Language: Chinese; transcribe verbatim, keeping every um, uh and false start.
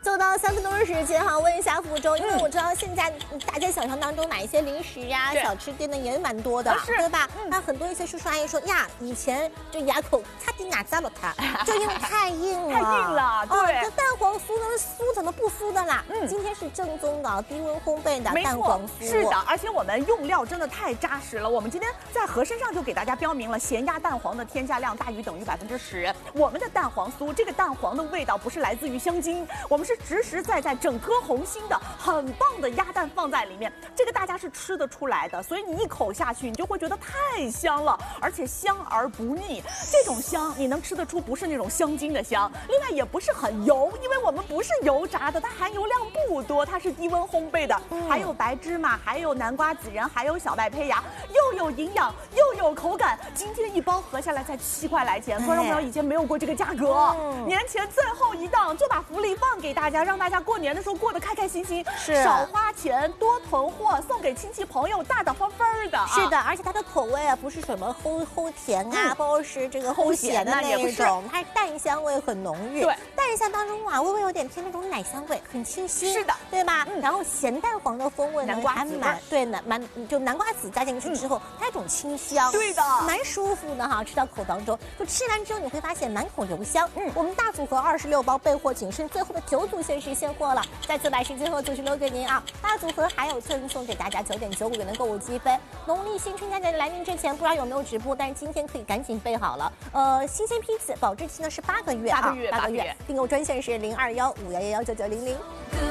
就到三分钟的时间哈，问一下福州，因为我知道现在大家想象当中买一些零食呀、小吃店的也蛮多的，对吧？那很多一些叔叔阿姨说呀，以前就牙口差点哪扎了它，就因为太硬了， 太硬了，对。 这蛋黄酥呢，酥怎么不酥的啦？嗯，今天是正宗的低温烘焙的蛋黄酥， 是的，而且我们用料真的太扎实了。我们今天在盒身上就给大家标明了咸鸭蛋黄的添加量大于等于百分之十。我们的蛋黄酥，这个蛋黄的味道不是来自于香精，我们是实实在在整颗红心的很棒的鸭蛋放在里面，这个大家是吃得出来的。所以你一口下去，你就会觉得太香了，而且香而不腻。这种香你能吃得出不是那种香精的香，另外也不是很油，因为我们不是油炸的，它含油量不多，它是低温烘焙的，嗯、还有白芝麻，还有南瓜籽仁，还有小麦胚芽，又有营养又有口感。今天一包合下来才七块来钱，观众朋友以前没有过这个价格，嗯、年前最后一档就把福利放给大家，让大家过年的时候过得开开心心， 是少花钱多囤货，送给亲戚朋友大大方方的、啊。 是的，而且它的口味啊不是什么齁齁甜啊，或者、嗯、是这个齁咸的那一种，它是蛋香味很浓郁。 对， 蛋香当中啊，微微有点偏那种奶香味，很清新。 是的， 对吧？嗯、然后咸蛋黄的风味呢， 南瓜籽蛮对南蛮就南瓜籽加进去之后，嗯、它一种清香， 对的， 蛮舒服的哈。吃到口当中，就吃完之后你会发现满口油香。嗯，我们大组合二十六包备货仅剩最后的九组限时现货了，再次把时间和组是留给您啊。大组合还有赠送给大家九点九五元的购物积分。农历新春佳节来临之前，不知道有没有直播，但是今天可以赶紧备好了。呃，新鲜批次保质期呢是八个月啊， 八个月， 八个月。订购专线是零二幺五幺幺幺九九零零。